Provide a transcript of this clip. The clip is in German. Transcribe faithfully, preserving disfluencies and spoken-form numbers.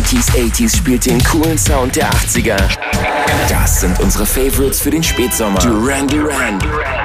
neunziger, achtziger spielt den coolen Sound der achtziger. Das sind unsere Favorites für den Spätsommer. Duran Duran.